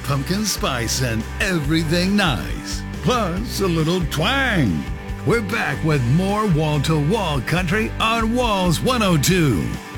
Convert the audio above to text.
pumpkin spice and everything nice. Plus a little twang. We're back with more wall-to-wall country on Walls 102.